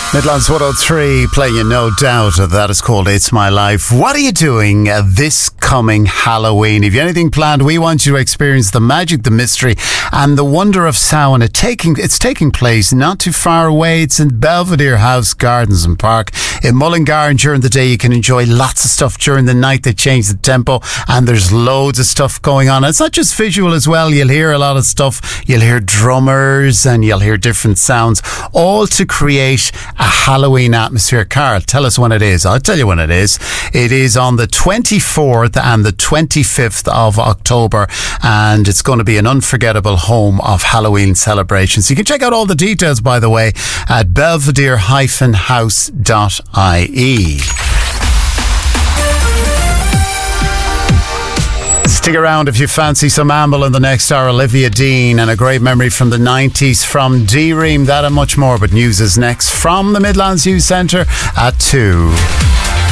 Midlands 103 playing you No Doubt. That is called It's My Life. What are you doing this coming Halloween? If you have anything planned, we want you to experience the magic, the mystery and the wonder of Samhain. It's taking place not too far away. It's in Belvedere House Gardens and Park in Mullingar, and during the day you can enjoy lots of stuff. During the night they change the tempo and there's loads of stuff going on. It's not just visual as well. You'll hear a lot of stuff. You'll hear drummers and you'll hear different sounds, all to create a Halloween atmosphere. Carl, tell us when it is. I'll tell you when it is. It is on the 24th and the 25th of October, and it's going to be an unforgettable home of Halloween celebrations. You can check out all the details, by the way, at belvedere-house.ie. Stick around if you fancy some amble in the next hour. Olivia Dean and a great memory from the 90s from D-Ream. That and much more, but news is next from the Midlands Youth Centre at 2.